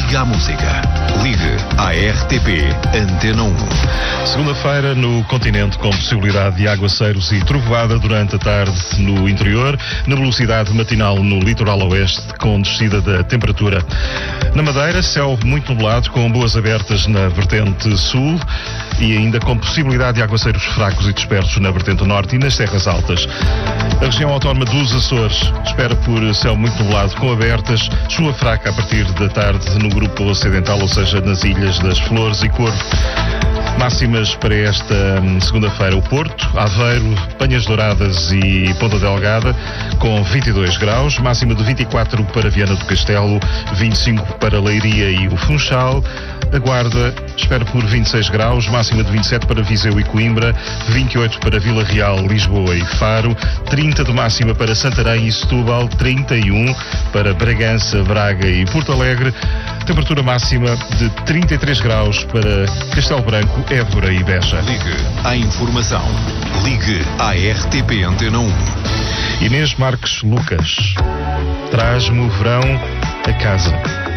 Liga à música. Ligue à RTP Antena 1. Segunda-feira no continente, com possibilidade de aguaceiros e trovoada durante a tarde no interior, nebulosidade matinal no litoral oeste, com descida da temperatura. Na Madeira, céu muito nublado, com boas abertas na vertente sul e ainda com possibilidade de aguaceiros fracos e dispersos na vertente norte e nas terras altas. A região autónoma dos Açores espera por céu muito nublado, com abertas, chuva fraca a partir da tarde no grupo ocidental, ou seja, nas ilhas das Flores e Corvo. Máximas para esta segunda-feira: o Porto, Aveiro, Penhas Douradas e Ponta Delgada, com 22 graus, máxima de 24 para Viana do Castelo, 25 para Leiria e o Funchal. A Guarda espera por 26 graus, máxima de 27 para Viseu e Coimbra, 28 para Vila Real, Lisboa e Faro, 30 de máxima para Santarém e Setúbal, 31 para Bragança, Braga e Porto Alegre, temperatura máxima de 33 graus para Castelo Branco, Évora e Beja. Ligue à informação. Ligue à RTP Antena 1. Inês Marques Lucas, traz-me o verão a casa.